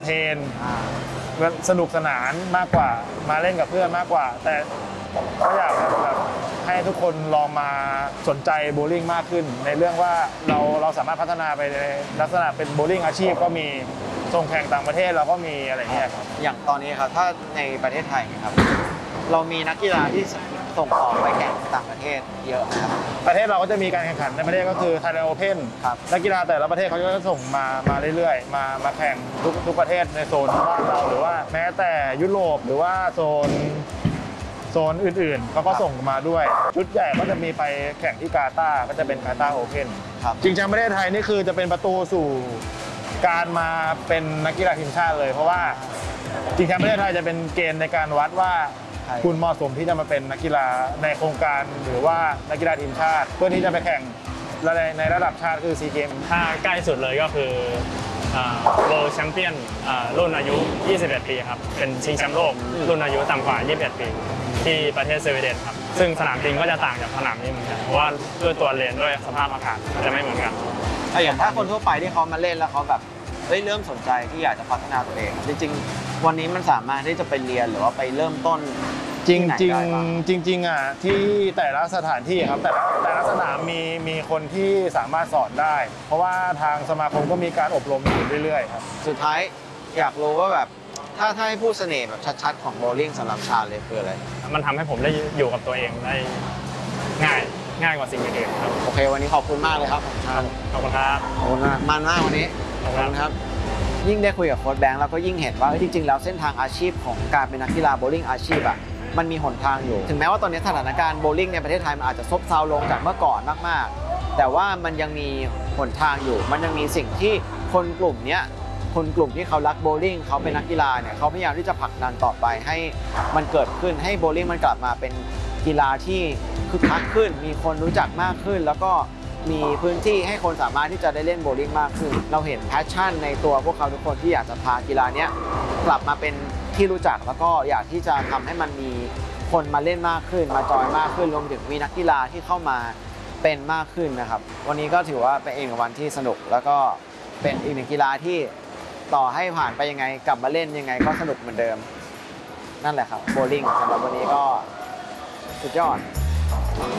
เทนสนุกสนานมากกว่ามาเล่นกับเพื่อนมากกว่าแต่ก็อยากแบบให้ทุกคนลองมาสนใจโบว์ลิ่งมากขึ้นในเรื่องว่าเราสามารถพัฒนาไปในลักษณะเป็นโบว์ลิ่งอาชีพก็มีส่งแข่งต่างประเทศเราก็มีอะไรเงี้ยครับอย่างตอนนี้ครับถ้าในประเทศไทยครับเรามีนักกีฬาที่ส่งออกไปแข่งต่างประเทศเยอะนะครับประเทศเราก็จะมีการแข่งขันในประเทศก็คือ Thailand Open นักกีฬาแต่ละประเทศเขาจะส่งมาเรื่อยๆมาแข่งทุกประเทศในโซนบ้านเราหรือว่าแม้แต่ยุโรปหรือว่าโซนอื่นๆเขาก็ส่งมาด้วยชุดใหญ่ก็จะมีไปแข่งที่กาตาร์ก็จะเป็นกาตาร์โอเพนจริงจังประเทศไทยนี่คือจะเป็นประตูสู่การมาเป็นนักกีฬาทีมชาติเลยเพราะว่าจริงจังประเทศไทยจะเป็นเกณฑ์ในการวัดว่าคุณเหมาะสมที่จะมาเป็นนักกีฬาในโครงการหรือว่านักกีฬาทีมชาติเพื่อที่จะไปแข่งในระดับชาติคือซีเกมถ้าใกล้สุดเลยก็คือWorld Champion รุ่นอายุ 21 ปีครับเป็นชิงแชมป์โลกรุ่นอายุต่ำกว่า 21 ปีที่ประเทศสวีเดนครับซึ่งสนามจริงก็จะต่างจากสนามนี้เหมือนกันเพราะว่าด้วยตัวเลนด้วยสภาพอากาศจะไม่เหมือนกันอย่างถ้าคนทั่วไปที่เขามาเล่นแล้วเขาแบบเริ่มสนใจที่อยากจะพัฒนาตัวเองจริงๆวันนี้มันสามารถที่จะไปเรียนหรือว่าไปเริ่มต้นจริงอ่ะที่แต่ละสถานที่ครับแต่ละสนามมีคนที่สามารถสอนได้เพราะว่าทางสมาคมก็มีการอบรมอยู่เรื่อยๆครับสุดท้ายอยากรู้ว่าแบบถ้าให้พูดเสน่ห์แบบชัดๆของโบว์ลิ่งสำหรับชาเลยคืออะไรมันทำให้ผมได้อยู่กับตัวเองได้ง่ายกว่าสิ่งอื่นๆครับโอเควันนี้ขอบคุณมากเลยครับขอบคุณครับขอบคุณมันมากวันนี้ขอบคุณครับยิ่งได้คุยกับโค้ชแบงค์แล้วก็ยิ่งเห็นว่าจริงๆแล้วเส้นทางอาชีพของการเป็นนักกีฬาโบว์ลิ่งอาชีพอ่ะมันมีหนทางอยู่ถึงแม้ว่าตอนนี้สถานการณ์โบว์ลิ่งในประเทศไทยมันอาจจะซบเซาลงจากเมื่อก่อนมากๆแต่ว่ามันยังมีหนทางอยู่มันยังมีสิ่งที่คนกลุ่มที่เขารักโบว์ลิ่งเขาเป็นนักกีฬาเนี่ยเขาพยายามที่จะผลักดันต่อไปให้มันเกิดขึ้นให้โบว์ลิ่งมันกลับมาเป็นกีฬาที่คึกคักขึ้นมีคนรู้จักมากขึ้นแล้วก็มีพื้นที่ให้คนสามารถที่จะได้เล่นโบว์ลิ่งมากขึ้นเราเห็นแพชชั่นในตัวพวกเขาทุกคนที่อยากจะพากีฬานี้กลับมาเป็นที่รู้จักแล้วก็อยากที่จะทำให้มันมีคนมาเล่นมากขึ้นมาจอยมากขึ้นรวมถึงมีนักกีฬาที่เข้ามาเป็นมากขึ้นนะครับวันนี้ก็ถือว่าเป็นอีกวันที่สนุกแล้วก็เป็นอีกหนึ่งกีฬาที่ต่อให้ผ่านไปยังไงกลับมาเล่นยังไงก็สนุกเหมือนเดิมนั่นแหละครับโบว์ลิ่งสำหรับวันนี้ก็สุดยอด